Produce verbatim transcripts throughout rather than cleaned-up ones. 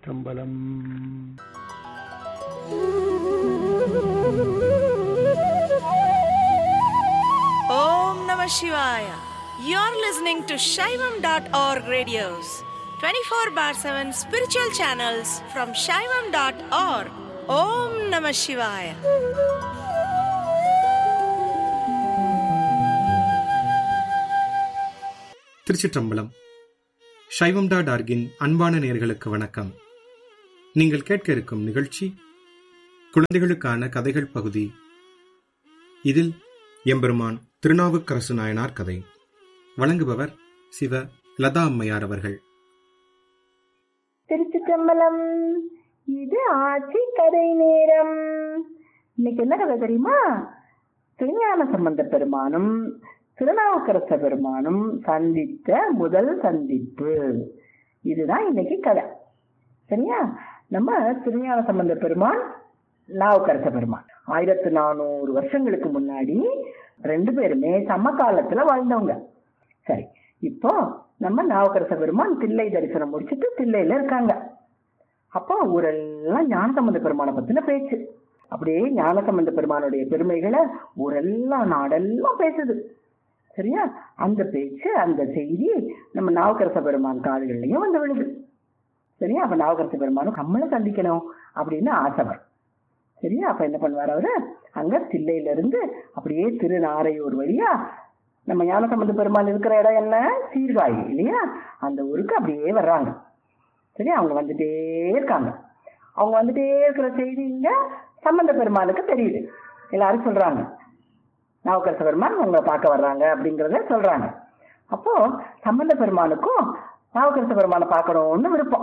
Thiruchitrambalam. Om Namah Shivaya. You're listening to Shaivam dot org radios, twenty-four bar seven spiritual channels from Shaivam dot org. Om Namah Shivaya. திருச்சிற்றம்பலம். சைவம் dot ஆர்கின் அன்பான நேயர்களுக்கு வணக்கம். நீங்கள் கேட்க இருக்கும் நிகழ்ச்சி குழந்தைகளுக்கான கதைகள் பகுதி. இதில் எம்பெருமான் திருநாவுக்கரசு நாயனார் கதை. வழங்குபவர் சிவ லதா அம்மையார் அவர்கள். திருச்சிற்றம்பலம். இது ஆட்சி கதை நேரம். இன்னைக்கு என்ன கதை தெரியுமா? திருஞான சம்பந்த பெருமானும் திருநாவுக்கரச பெருமானும் சந்தித்த முதல் சந்திப்பு. இதுதான் இன்னைக்கு கதை. சரியா? நம்ம திருஞான சம்பந்த பெருமான், நாவுக்கரச பெருமான் ஆயிரத்தி நானூறு வருஷங்களுக்கு முன்னாடி ரெண்டு பேருமே சம காலத்துல வாழ்ந்தவங்க. சரி, இப்போ நம்ம நாவுக்கரச பெருமான் தில்லை தரிசனம் முடிச்சுட்டு தில்லையில இருக்காங்க. அப்போ ஊரெல்லாம் ஞானசம்பந்த பெருமானை பத்தின பேச்சு. அப்படியே ஞானசம்பந்த பெருமானுடைய பெருமைகளை ஊரெல்லாம் நாடெல்லாம் பேசுது. சரியா? அந்த பேச்சு, அந்த செய்தி நம்ம நாவுக்கரச பெருமான் காதுகள்லையும் வந்து விழுது. சரியா? அப்ப நாவுக்கரச பெருமானும் நம்மளை சந்திக்கணும் அப்படின்னு ஆசைவர். சரியா? அப்ப என்ன பண்ணுவார் அவரு? அங்க தில்லையில இருந்து அப்படியே திருநாரையூர் வழியா, நம்ம ஞானசம்பந்த பெருமான் இருக்கிற இடம் என்ன? சீர்காழி இல்லையா? அந்த ஊருக்கு அப்படியே வர்றாங்க. சரியா? அவங்க வந்துட்டே இருக்காங்க. அவங்க வந்துட்டே இருக்கிற செய்தி இங்க சம்பந்த பெருமானுக்கு தெரியுது. எல்லாரும் சொல்றாங்க, நாவுக்கரச பெருமான் உங்களை பார்க்க வர்றாங்க அப்படிங்கிறத சொல்றாங்க. அப்போ சம்பந்த பெருமானுக்கும் நாவுக்கரச பெருமானை பார்க்கணும்னு விருப்பம்.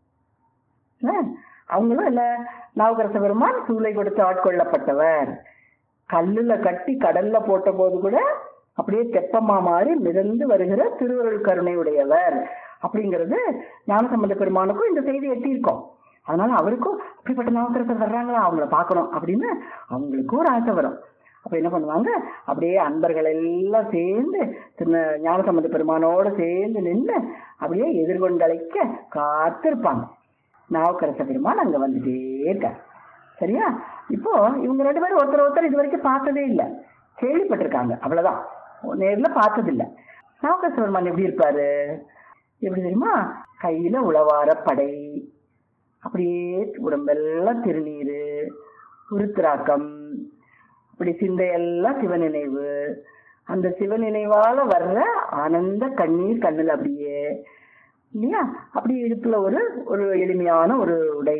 அவங்களும் இல்ல, நாவுக்கரச பெருமான் சூளை கொடுத்து ஆட்கொள்ளப்பட்டவர், கல்லுல கட்டி கடல்ல போட்ட போது கூட அப்படியே தெப்பமா மாறி மிதந்து வருகிற திருவருள் கருணை உடையவர் அப்படிங்கிறது ஞானசம்பந்த பெருமானுக்கும் இந்த செய்தி எட்டியிருக்கோம். அதனால அவருக்கும் அப்படிப்பட்ட நாவுக்கரசர் வர்றாங்களா, அவங்கள பார்க்கணும் அப்படின்னு அவங்களுக்கும் ஒரு ஆசை வரும். அப்ப என்ன பண்ணுவாங்க? அப்படியே அன்பர்கள் எல்லாம் சேர்ந்து ஞானசம்பந்த பெருமானோட சேர்ந்து நின்று அப்படியே எதிர்கொண்டழைக்க காத்திருப்பாங்க. நாவுக்கரச பெருமான் அங்க வந்துட்டே இருக்கார். சரியா? இப்போ இவங்க ரெண்டு பேரும் ஒருத்தர் ஒருத்தர் இது வரைக்கும் பார்த்ததே இல்லை, கேள்விப்பட்டிருக்காங்க, அவ்வளவுதான், நேர்ல பார்த்ததில்லை. நாவுக்கரச பெருமான் எப்படி இருப்பாரு? எப்படி தெரியுமா? கையில உளவார படை, அப்படியே உடம்பெல்லாம் திருநீரு, உருத்திராக்கம், அப்படி சிந்தையெல்லாம் சிவநினைவு, அந்த சிவநினைவால வர்ற ஆனந்த கண்ணீர் கண்ணுல அப்படியே இல்லையா? அப்படி இடுப்புல ஒரு ஒரு எளிமையான ஒரு உடை.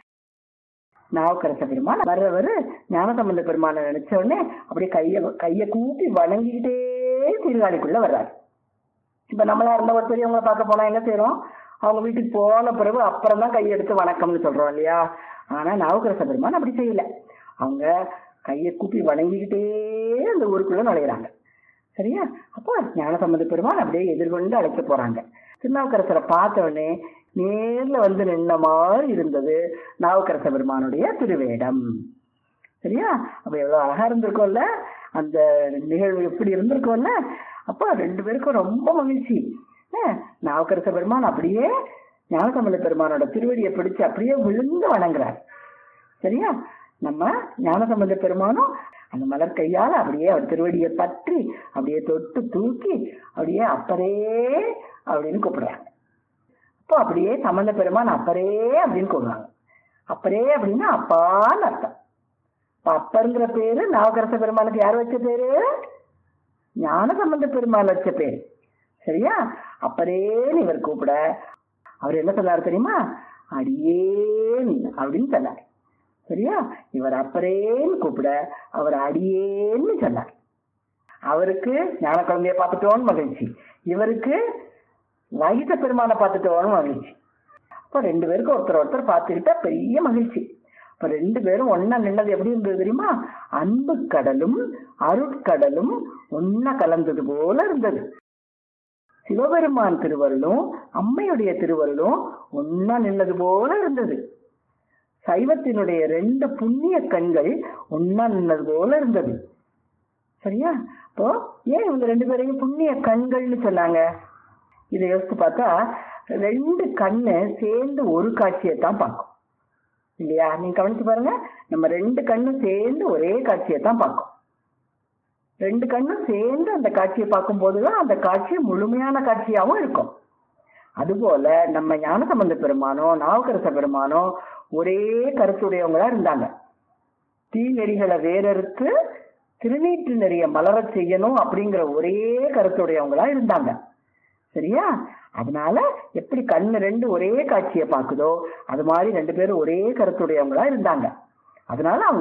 நாவுக்கரச பெருமான் வர்றவரு ஞானசம்பந்த பெருமானை நினைச்ச உடனே அப்படியே கைய கைய கூப்பி வணங்கிக்கிட்டே சீர்காழிக்குள்ள வர்றாரு. இப்ப நம்மளா இருந்த ஒரு பெரியவங்களை பார்க்க போனா என்ன செய்யறோம்? அவங்க வீட்டுக்கு போன பிறகு அப்புறம் தான் கையெடுத்து வணக்கம்னு சொல்றோம் இல்லையா? ஆனா நாவுக்கரச பெருமான் அப்படி செய்யல. அவங்க கையை கூப்பி வணங்கிக்கிட்டே அந்த ஊருக்குள்ள நுழையிறாங்க. சரியா? அப்போ ஞானசம்பந்த பெருமான் அப்படியே எதிர்கொண்டு அழைக்க போறாங்க. திருநாவுக்கரசரை பார்த்த உடனே நேர்ல வந்து நின்ன மாதிரி இருந்தது நாவுக்கரச பெருமானுடைய திருவேடம். சரியா? அப்ப எவ்வளவு அழகா இருந்திருக்கோம்ல, அந்த நிகழ்வு எப்படி இருந்திருக்கோம்ல. அப்போ ரெண்டு பேருக்கும் ரொம்ப மகிழ்ச்சி. நாவுக்கரச பெருமான் அப்படியே ஞானசம்பந்த பெருமானோட திருவடியை பிடிச்சு அப்படியே விழுந்து வணங்குறார். சரியா? நம்ம ஞானசம்பந்த பெருமானும் அந்த மலர் கையால அப்படியே அவர் திருவடியை பற்றி அப்படியே தொட்டு தூக்கி அப்படியே அப்பரே அப்படின்னு கூப்பிடுறாங்க. அப்போ அப்படியே சம்பந்த பெருமான் அப்பரே அப்படின்னு கூப்பிடுறாங்க. அப்பரே அப்படின்னா அப்பான்னு அர்த்தம். அப்பருங்கிற பேரு நாவுக்கரச பெருமானுக்கு யார் வச்ச பேரு? ஞானசம்பந்த பெருமான் வச்ச பேரு. சரியா? அப்பரேன்னு இவர் கூப்பிட அவர் என்ன சொன்னார் தெரியுமா? அடியேன் அப்படின்னு சொன்னார். சரியா? இவர் அப்பரேன்னு கூப்பிட அவர் அடியேன்னு சொன்னார். அவருக்கு ஞான குழந்தைய பார்த்துட்டோன்னு மகிழ்ச்சி, இவருக்கு வைத்த பெருமானை பார்த்துட்டோன்னு மகிழ்ச்சி. அப்போ ரெண்டு பேருக்கு ஒருத்தர் ஒருத்தர் பார்த்துக்கிட்டா பெரிய மகிழ்ச்சி. இப்ப ரெண்டு பேரும் ஒன்னா நின்னது எப்படி இருந்தது தெரியுமா? அன்பு கடலும் அருட்கடலும் ஒன்னா கலந்தது போல இருந்தது. சிவபெருமான் திருவருளும் அம்மையுடைய திருவருளும் ஒன்னா நின்னது போல இருந்தது. சைவத்தினுடைய ரெண்டு புண்ணிய கண்கள் ஒன்னா நின்னது போல இருந்தது. சரியா? இப்போ ஏன் இவங்க ரெண்டு பேரையும் புண்ணிய கண்கள்னு சொன்னாங்க? இதை யோசித்து பார்த்தா ரெண்டு கண்ணு சேர்ந்து ஒரு காட்சியை தான் பார்க்கும் இல்லையா? நீங்க கவனிச்சு பாருங்க, நம்ம ரெண்டு கண்ணும் சேர்ந்து ஒரே காட்சியை தான் பார்க்கும். ரெண்டு கண்ணும் சேர்ந்து அந்த காட்சியை பார்க்கும் போதுதான் அந்த காட்சி முழுமையான காட்சியாகவும் இருக்கும். அதுபோல நம்ம ஞானசம்பந்த பெருமானோ நாவுக்கரச பெருமானோ ஒரே கருத்துடையவங்களா இருந்தாங்க. தீ நெறிகளை வேறறுத்து திருநீற்று நெறிய மலர செய்யணும் அப்படிங்கிற ஒரே கருத்துடையவங்களா இருந்தாங்க. சரியா? அதனால எப்படி கண்ணு ரெண்டு ஒரே காட்சியை பார்க்குதோ அது மாதிரி ரெண்டு பேரும் ஒரே கருத்துடையவங்களா இருந்தாங்க. அதனால அவங்க